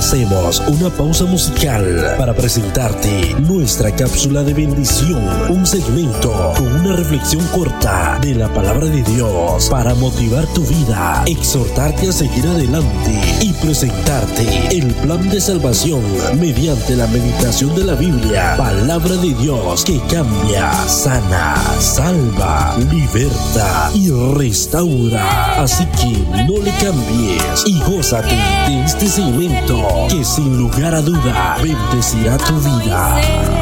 Hacemos una pausa musical para presentarte nuestra cápsula de bendición, un segmento con una reflexión corta de la palabra de Dios para motivar tu vida, exhortarte a seguir adelante y presentarte el plan de salvación mediante la meditación de la Biblia, palabra de Dios que cambia, sana, salva, liberta y restaura. Así que no le cambies y gózate de este segmento que sin lugar a duda bendecirá tu vida.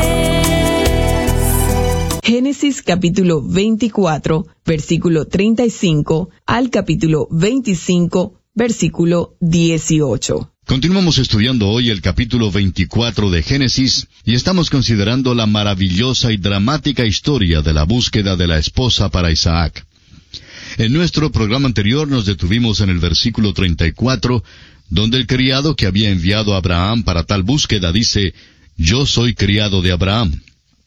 Génesis capítulo 24, versículo 35 al capítulo 25, versículo 18. Continuamos estudiando hoy el capítulo 24 de Génesis y estamos considerando la maravillosa y dramática historia de la búsqueda de la esposa para Isaac. En nuestro programa anterior nos detuvimos en el versículo 34, donde el criado que había enviado a Abraham para tal búsqueda dice, «Yo soy criado de Abraham».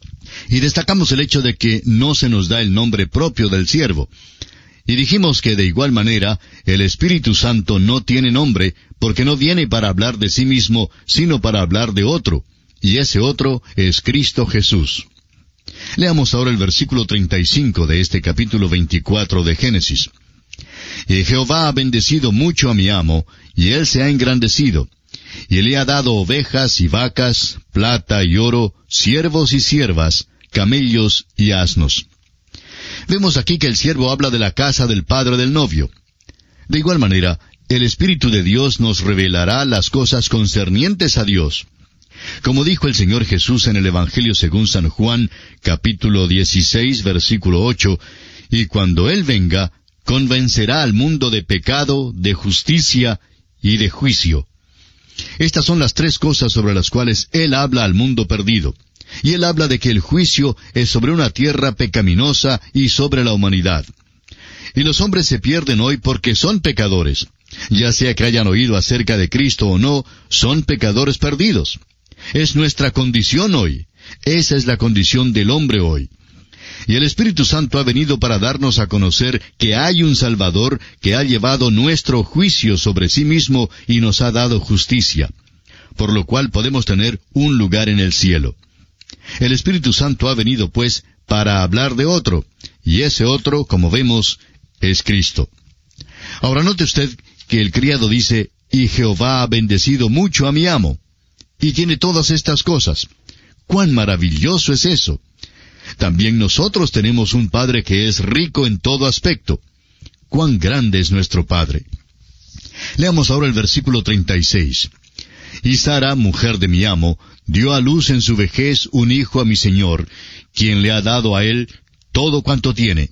Y destacamos el hecho de que no se nos da el nombre propio del siervo. Y dijimos que de igual manera, el Espíritu Santo no tiene nombre, porque no viene para hablar de sí mismo, sino para hablar de otro, y ese otro es Cristo Jesús. Leamos ahora el versículo 35 de este capítulo 24 de Génesis. «Y Jehová ha bendecido mucho a mi amo, y él se ha engrandecido, y le ha dado ovejas y vacas, plata y oro, siervos y siervas, camellos y asnos». Vemos aquí que el siervo habla de la casa del padre del novio. De igual manera, el Espíritu de Dios nos revelará las cosas concernientes a Dios. Como dijo el Señor Jesús en el Evangelio según San Juan, capítulo 16, versículo 8, «Y cuando Él venga, convencerá al mundo de pecado, de justicia y de juicio». Estas son las tres cosas sobre las cuales Él habla al mundo perdido. Y Él habla de que el juicio es sobre una tierra pecaminosa y sobre la humanidad. Y los hombres se pierden hoy porque son pecadores. Ya sea que hayan oído acerca de Cristo o no, son pecadores perdidos. Es nuestra condición hoy. Esa es la condición del hombre hoy. Y el Espíritu Santo ha venido para darnos a conocer que hay un Salvador que ha llevado nuestro juicio sobre sí mismo y nos ha dado justicia, por lo cual podemos tener un lugar en el cielo. El Espíritu Santo ha venido, pues, para hablar de otro, y ese otro, como vemos, es Cristo. Ahora note usted que el criado dice, «Y Jehová ha bendecido mucho a mi amo», y tiene todas estas cosas. ¡Cuán maravilloso es eso! También nosotros tenemos un Padre que es rico en todo aspecto. ¡Cuán grande es nuestro Padre! Leamos ahora el versículo 36. «Y Sara, mujer de mi amo, dio a luz en su vejez un hijo a mi señor, quien le ha dado a él todo cuanto tiene».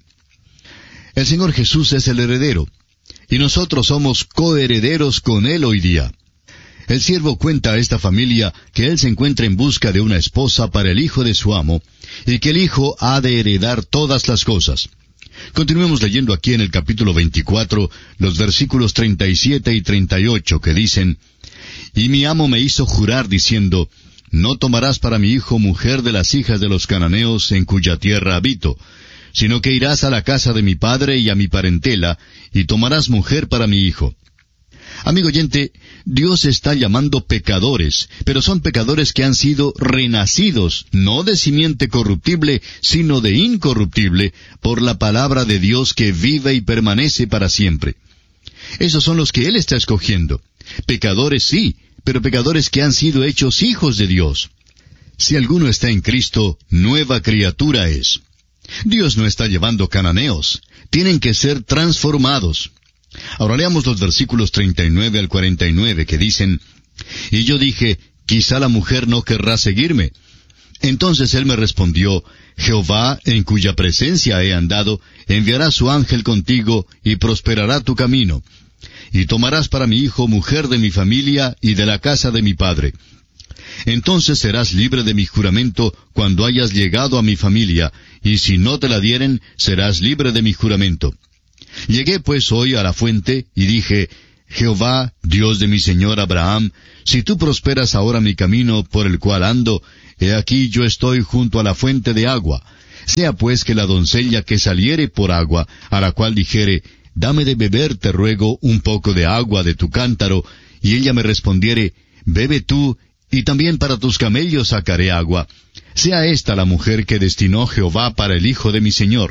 El Señor Jesús es el heredero, y nosotros somos coherederos con Él hoy día. El siervo cuenta a esta familia que él se encuentra en busca de una esposa para el hijo de su amo, y que el hijo ha de heredar todas las cosas. Continuemos leyendo aquí en el capítulo 24, los versículos 37 y 38, que dicen, «Y mi amo me hizo jurar diciendo, no tomarás para mi hijo mujer de las hijas de los cananeos en cuya tierra habito, sino que irás a la casa de mi padre y a mi parentela, y tomarás mujer para mi hijo». Amigo oyente, Dios está llamando pecadores, pero son pecadores que han sido renacidos, no de simiente corruptible, sino de incorruptible, por la palabra de Dios que vive y permanece para siempre. Esos son los que Él está escogiendo. Pecadores sí, pero pecadores que han sido hechos hijos de Dios. Si alguno está en Cristo, nueva criatura es. Dios no está llevando cananeos. Tienen que ser transformados. Ahora leamos los versículos 39 al 49 que dicen, «Y yo dije, quizá la mujer no querrá seguirme. Entonces él me respondió, Jehová, en cuya presencia he andado, enviará su ángel contigo y prosperará tu camino. Y tomarás para mi hijo mujer de mi familia y de la casa de mi padre. Entonces serás libre de mi juramento cuando hayas llegado a mi familia, y si no te la dieren, serás libre de mi juramento. Llegué pues hoy a la fuente, y dije, Jehová, Dios de mi señor Abraham, si tú prosperas ahora mi camino por el cual ando, he aquí yo estoy junto a la fuente de agua. Sea pues que la doncella que saliere por agua, a la cual dijere, dame de beber, te ruego, un poco de agua de tu cántaro, y ella me respondiere, bebe tú, y también para tus camellos sacaré agua. Sea esta la mujer que destinó Jehová para el hijo de mi señor.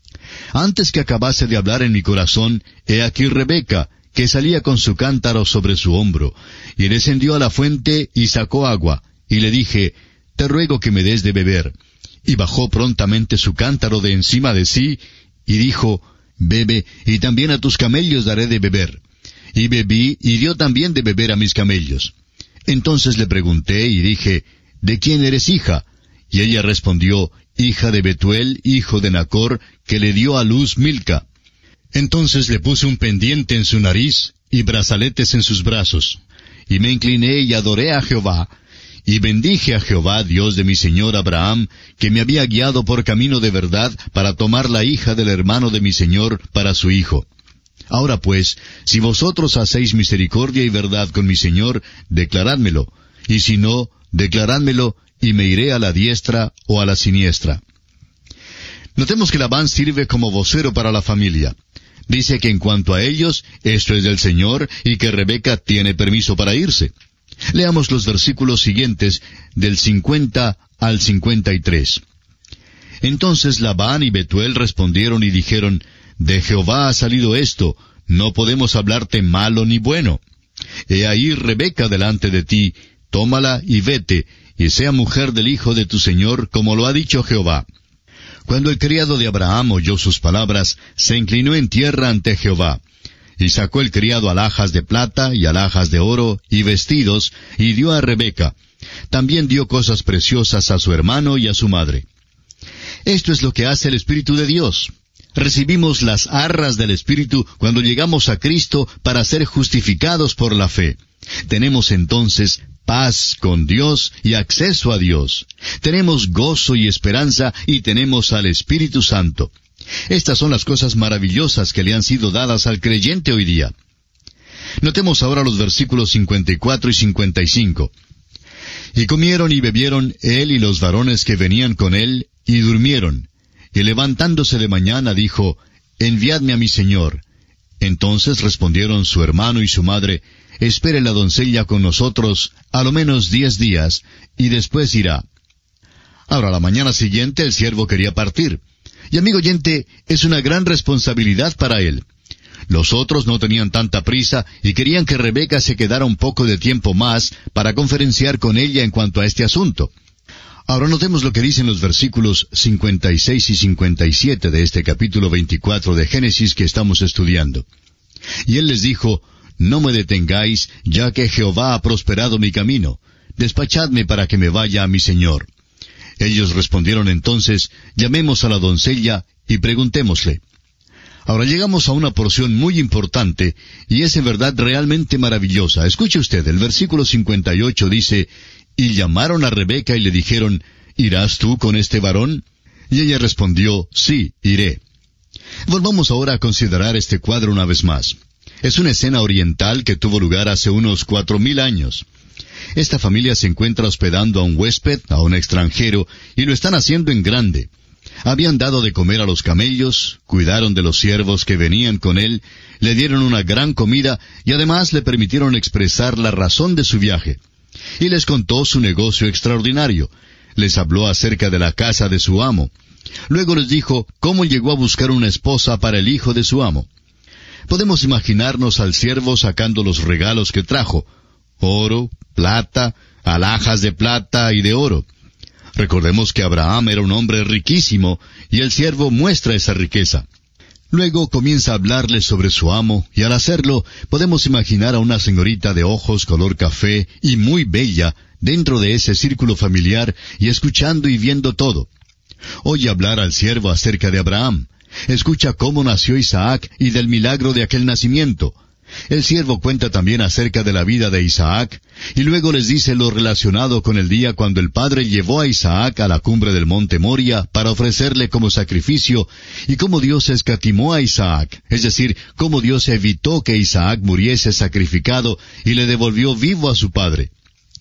Antes que acabase de hablar en mi corazón, he aquí Rebeca, que salía con su cántaro sobre su hombro, y descendió a la fuente y sacó agua, y le dije, te ruego que me des de beber. Y bajó prontamente su cántaro de encima de sí, y dijo, bebe, y también a tus camellos daré de beber. Y bebí, y dio también de beber a mis camellos. Entonces le pregunté, y dije, ¿de quién eres hija? Y ella respondió, hija de Betuel, hijo de Nacor, que le dio a luz Milca. Entonces le puse un pendiente en su nariz, y brazaletes en sus brazos. Y me incliné y adoré a Jehová, y bendije a Jehová, Dios de mi señor Abraham, que me había guiado por camino de verdad para tomar la hija del hermano de mi señor para su hijo. Ahora pues, si vosotros hacéis misericordia y verdad con mi señor, declarádmelo, y si no, declarádmelo, y me iré a la diestra o a la siniestra. Notemos que Labán sirve como vocero para la familia. Dice que en cuanto a ellos, esto es del Señor, y que Rebeca tiene permiso para irse. Leamos los versículos siguientes, del 50 al 53. Entonces Labán y Betuel respondieron y dijeron, de Jehová ha salido esto, no podemos hablarte malo ni bueno. He ahí Rebeca delante de ti, tómala y vete, y sea mujer del hijo de tu señor, como lo ha dicho Jehová. Cuando el criado de Abraham oyó sus palabras, se inclinó en tierra ante Jehová. Y sacó el criado alhajas de plata y alhajas de oro y vestidos, y dio a Rebeca. También dio cosas preciosas a su hermano y a su madre. Esto es lo que hace el Espíritu de Dios. Recibimos las arras del Espíritu cuando llegamos a Cristo para ser justificados por la fe. Tenemos entonces paz con Dios y acceso a Dios. Tenemos gozo y esperanza y tenemos al Espíritu Santo. Estas son las cosas maravillosas que le han sido dadas al creyente hoy día. Notemos ahora los versículos 54 y 55. Y comieron y bebieron él y los varones que venían con él, y durmieron. Y levantándose de mañana dijo, enviadme a mi señor. Entonces respondieron su hermano y su madre, espere la doncella con nosotros a lo menos 10 días, y después irá. Ahora, la mañana siguiente el siervo quería partir. Y amigo oyente, es una gran responsabilidad para él. Los otros no tenían tanta prisa y querían que Rebeca se quedara un poco de tiempo más para conferenciar con ella en cuanto a este asunto. Ahora notemos lo que dicen los versículos 56 y 57 de este capítulo 24 de Génesis que estamos estudiando. Y él les dijo, no me detengáis, ya que Jehová ha prosperado mi camino. Despachadme para que me vaya a mi señor. Ellos respondieron entonces, llamemos a la doncella y preguntémosle. Ahora llegamos a una porción muy importante, y es en verdad realmente maravillosa. Escuche usted, el versículo 58 dice, y llamaron a Rebeca y le dijeron, ¿irás tú con este varón? Y ella respondió, sí, iré. Volvamos ahora a considerar este cuadro una vez más. Es una escena oriental que tuvo lugar hace unos 4,000 años. Esta familia se encuentra hospedando a un huésped, a un extranjero, y lo están haciendo en grande. Habían dado de comer a los camellos, cuidaron de los siervos que venían con él, le dieron una gran comida y además le permitieron expresar la razón de su viaje. Y les contó su negocio extraordinario. Les habló acerca de la casa de su amo. Luego les dijo cómo llegó a buscar una esposa para el hijo de su amo. Podemos imaginarnos al siervo sacando los regalos que trajo: oro, plata, alhajas de plata y de oro. Recordemos que Abraham era un hombre riquísimo, y el siervo muestra esa riqueza. Luego comienza a hablarle sobre su amo, y al hacerlo, podemos imaginar a una señorita de ojos color café y muy bella, dentro de ese círculo familiar, y escuchando y viendo todo. Oye hablar al siervo acerca de Abraham. Escucha cómo nació Isaac y del milagro de aquel nacimiento. El siervo cuenta también acerca de la vida de Isaac, y luego les dice lo relacionado con el día cuando el padre llevó a Isaac a la cumbre del monte Moria para ofrecerle como sacrificio, y cómo Dios escatimó a Isaac, es decir, cómo Dios evitó que Isaac muriese sacrificado y le devolvió vivo a su padre.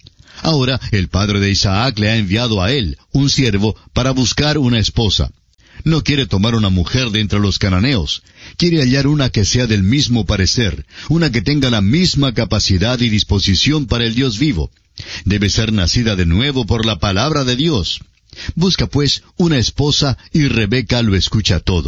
Ahora, el padre de Isaac le ha enviado a él, un siervo, para buscar una esposa. No quiere tomar una mujer de entre los cananeos. Quiere hallar una que sea del mismo parecer, una que tenga la misma capacidad y disposición para el Dios vivo. Debe ser nacida de nuevo por la palabra de Dios. Busca pues una esposa y Rebeca lo escucha todo.